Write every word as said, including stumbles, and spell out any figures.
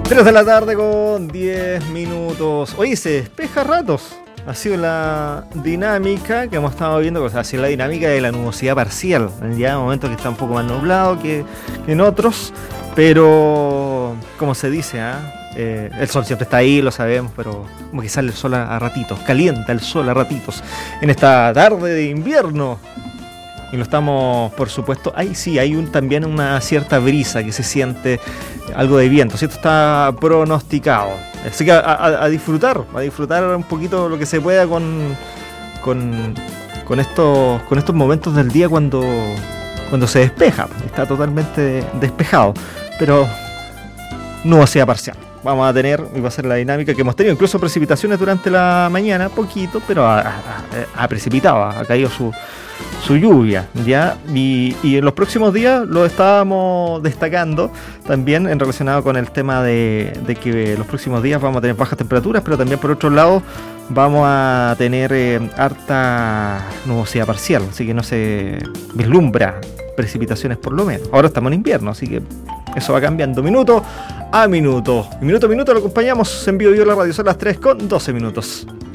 tres de la tarde con diez minutos. Oye, se despeja a ratos. Ha sido la dinámica que hemos estado viendo, o sea, ha sido la dinámica de la nubosidad parcial. Ya en momentos que está un poco más nublado que, que en otros, pero como se dice, ¿eh? Eh, el sol siempre está ahí, lo sabemos, pero como que sale el sol a, a ratitos, calienta el sol a ratitos en esta tarde de invierno. Y lo estamos, por supuesto, ahí sí, hay un, también una cierta brisa que se siente, algo de viento, ¿cierto? Está pronosticado. Así que a, a, a disfrutar, a disfrutar un poquito lo que se pueda con, con, con, estos, con estos momentos del día cuando, cuando se despeja. Está totalmente despejado, pero no sea parcial. Vamos a tener, y va a ser la dinámica que hemos tenido, incluso precipitaciones durante la mañana, poquito, pero ha, ha, ha precipitado, ha caído su, su lluvia, ¿ya? Y, y en los próximos días lo estábamos destacando también en relacionado con el tema de, de que los próximos días vamos a tener bajas temperaturas, pero también por otro lado vamos a tener eh, harta nubosidad parcial, así que no se vislumbra precipitaciones por lo menos. Ahora estamos en invierno, así que eso va cambiando minuto a minuto. Y minuto a minuto lo acompañamos en Vivo Vivo la Radio. Son las tres con doce minutos.